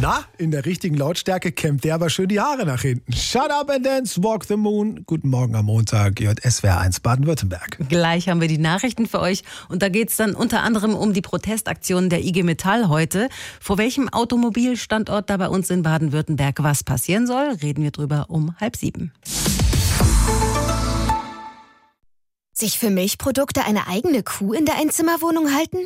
Na, in der richtigen Lautstärke kämmt der aber schön die Haare nach hinten. Shut up and dance, walk the moon. Guten Morgen am Montag, hier SWR 1 Baden-Württemberg. Gleich haben wir die Nachrichten für euch und da geht es dann unter anderem um die Protestaktion der IG Metall heute. Vor welchem Automobilstandort da bei uns in Baden-Württemberg was passieren soll, reden wir drüber um 6:30. Sich für Milchprodukte eine eigene Kuh in der Einzimmerwohnung halten?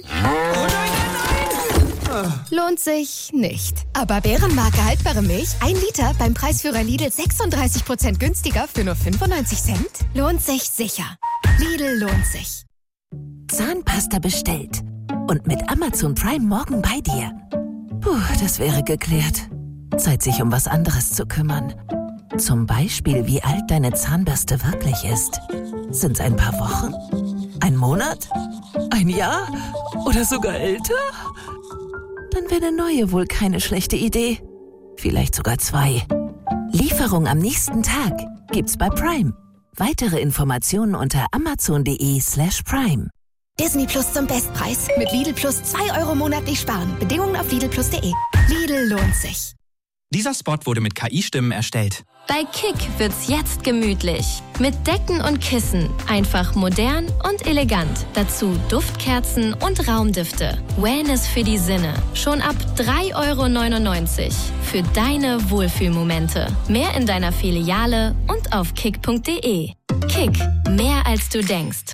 Lohnt sich nicht. Aber Bärenmarke haltbare Milch, 1 Liter beim Preisführer Lidl 36% günstiger für nur 95 Cent? Lohnt sich sicher. Lidl lohnt sich. Zahnpasta bestellt. Und mit Amazon Prime morgen bei dir. Puh, das wäre geklärt. Zeit, sich um was anderes zu kümmern. Zum Beispiel, wie alt deine Zahnbürste wirklich ist. Sind's ein paar Wochen? Ein Monat? Ein Jahr? Oder sogar älter? Dann wäre eine neue wohl keine schlechte Idee. Vielleicht sogar 2. Lieferung am nächsten Tag gibt's bei Prime. Weitere Informationen unter amazon.de/prime. Disney Plus zum Bestpreis. Mit Lidl Plus 2 € monatlich sparen. Bedingungen auf lidlplus.de. Lidl lohnt sich. Dieser Spot wurde mit KI-Stimmen erstellt. Bei Kick wird's jetzt gemütlich. Mit Decken und Kissen. Einfach modern und elegant. Dazu Duftkerzen und Raumdüfte. Wellness für die Sinne. Schon ab 3,99 € für deine Wohlfühlmomente. Mehr in deiner Filiale und auf kick.de. Kick. Mehr als du denkst.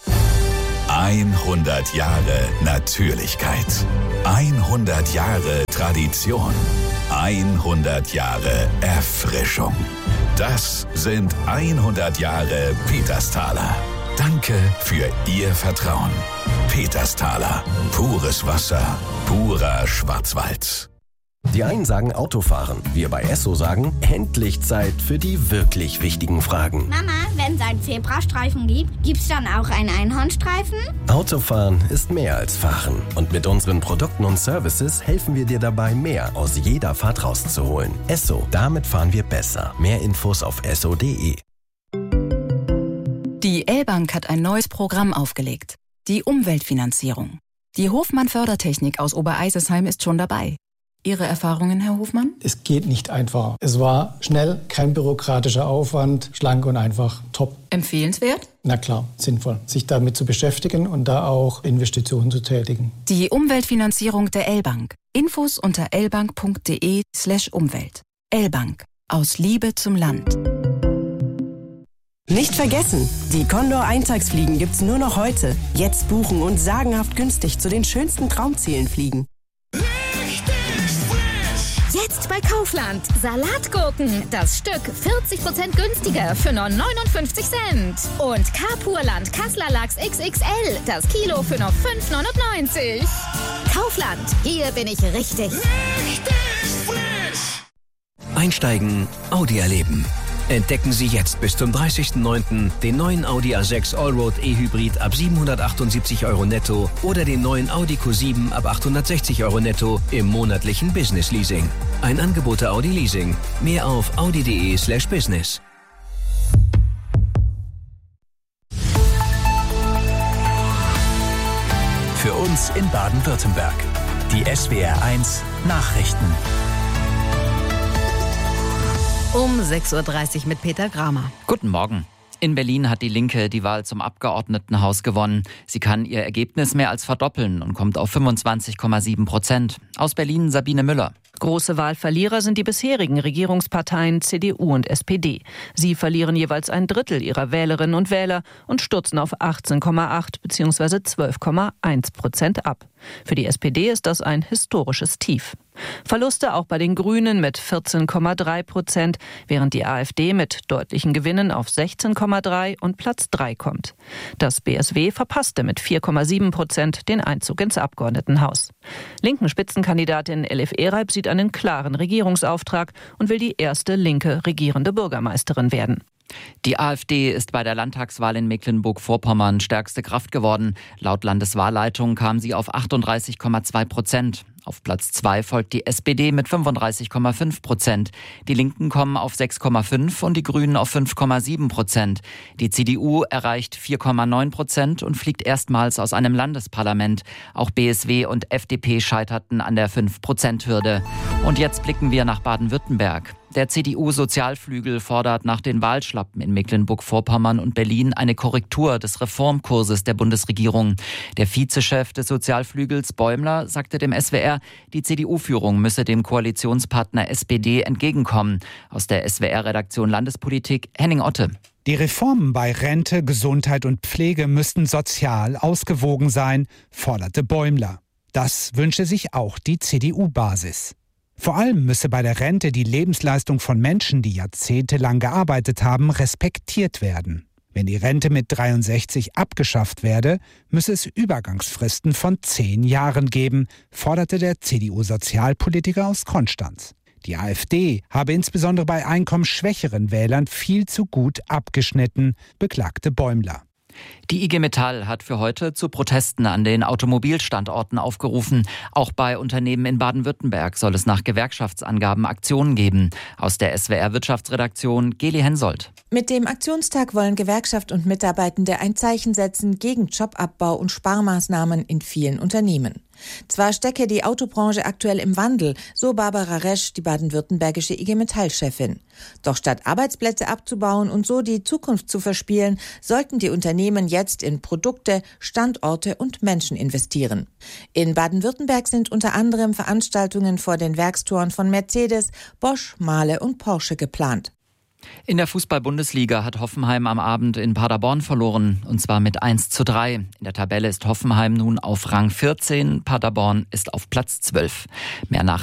100 Jahre Natürlichkeit. 100 Jahre Tradition. 100 Jahre Erfrischung. Das sind 100 Jahre Petersthaler. Danke für Ihr Vertrauen. Petersthaler. Pures Wasser. Purer Schwarzwald. Die einen sagen Autofahren. Wir bei Esso sagen, endlich Zeit für die wirklich wichtigen Fragen. Mama, wenn es einen Zebrastreifen gibt, gibt's dann auch einen Einhornstreifen? Autofahren ist mehr als Fahren. Und mit unseren Produkten und Services helfen wir dir dabei, mehr aus jeder Fahrt rauszuholen. Esso, damit fahren wir besser. Mehr Infos auf esso.de. Die L-Bank hat ein neues Programm aufgelegt. Die Umweltfinanzierung. Die Hofmann Fördertechnik aus Obereisesheim ist schon dabei. Ihre Erfahrungen, Herr Hofmann? Es geht nicht einfacher. Es war schnell, kein bürokratischer Aufwand, schlank und einfach top. Empfehlenswert? Na klar, sinnvoll, sich damit zu beschäftigen und da auch Investitionen zu tätigen. Die Umweltfinanzierung der L-Bank. Infos unter lbank.de/Umwelt. L-Bank. Aus Liebe zum Land. Nicht vergessen, die Condor Eintagsfliegen gibt's nur noch heute. Jetzt buchen und sagenhaft günstig zu den schönsten Traumzielen fliegen. Jetzt bei Kaufland. Salatgurken. Das Stück 40% günstiger für nur 59 Cent. Und Kapurland Kasseler Lachs XXL. Das Kilo für nur 5,99 €. Kaufland. Hier bin ich richtig. Einsteigen, Audi erleben. Entdecken Sie jetzt bis zum 30.09. den neuen Audi A6 Allroad E-Hybrid ab 778 € netto oder den neuen Audi Q7 ab 860 € netto im monatlichen Business Leasing. Ein Angebot der Audi Leasing. Mehr auf audi.de/business. Für uns in Baden-Württemberg. Die SWR 1 Nachrichten. Um 6:30 Uhr mit Peter Gramer. Guten Morgen. In Berlin hat die Linke die Wahl zum Abgeordnetenhaus gewonnen. Sie kann ihr Ergebnis mehr als verdoppeln und kommt auf 25,7%. Aus Berlin Sabine Müller. Große Wahlverlierer sind die bisherigen Regierungsparteien CDU und SPD. Sie verlieren jeweils 1/3 ihrer Wählerinnen und Wähler und stürzen auf 18,8 bzw. 12,1% ab. Für die SPD ist das ein historisches Tief. Verluste auch bei den Grünen mit 14,3%, während die AfD mit deutlichen Gewinnen auf 16,3 und Platz 3 kommt. Das BSW verpasste mit 4,7% den Einzug ins Abgeordnetenhaus. Linken Spitzenkandidatin Elif Ereib sieht einen klaren Regierungsauftrag und will die erste linke regierende Bürgermeisterin werden. Die AfD ist bei der Landtagswahl in Mecklenburg-Vorpommern stärkste Kraft geworden. Laut Landeswahlleitung kam sie auf 38,2%. Auf Platz 2 folgt die SPD mit 35,5%. Die Linken kommen auf 6,5% und die Grünen auf 5,7%. Die CDU erreicht 4,9% und fliegt erstmals aus einem Landesparlament. Auch BSW und FDP scheiterten an der 5%-Hürde. Und jetzt blicken wir nach Baden-Württemberg. Der CDU-Sozialflügel fordert nach den Wahlschlappen in Mecklenburg-Vorpommern und Berlin eine Korrektur des Reformkurses der Bundesregierung. Der Vizechef des Sozialflügels, Bäumler, sagte dem SWR, die CDU-Führung müsse dem Koalitionspartner SPD entgegenkommen. Aus der SWR-Redaktion Landespolitik, Henning Otte. Die Reformen bei Rente, Gesundheit und Pflege müssten sozial ausgewogen sein, forderte Bäumler. Das wünsche sich auch die CDU-Basis. Vor allem müsse bei der Rente die Lebensleistung von Menschen, die jahrzehntelang gearbeitet haben, respektiert werden. Wenn die Rente mit 63 abgeschafft werde, müsse es Übergangsfristen von 10 Jahren geben, forderte der CDU-Sozialpolitiker aus Konstanz. Die AfD habe insbesondere bei einkommensschwächeren Wählern viel zu gut abgeschnitten, beklagte Bäumler. Die IG Metall hat für heute zu Protesten an den Automobilstandorten aufgerufen. Auch bei Unternehmen in Baden-Württemberg soll es nach Gewerkschaftsangaben Aktionen geben. Aus der SWR-Wirtschaftsredaktion Geli Hensoldt. Mit dem Aktionstag wollen Gewerkschaft und Mitarbeitende ein Zeichen setzen gegen Jobabbau und Sparmaßnahmen in vielen Unternehmen. Zwar stecke die Autobranche aktuell im Wandel, so Barbara Resch, die baden-württembergische IG Metall-Chefin. Doch statt Arbeitsplätze abzubauen und so die Zukunft zu verspielen, sollten die Unternehmen jetzt in Produkte, Standorte und Menschen investieren. In Baden-Württemberg sind unter anderem Veranstaltungen vor den Werkstoren von Mercedes, Bosch, Mahle und Porsche geplant. In der Fußball-Bundesliga hat Hoffenheim am Abend in Paderborn verloren, und zwar mit 1:3. In der Tabelle ist Hoffenheim nun auf Rang 14, Paderborn ist auf Platz 12. Mehr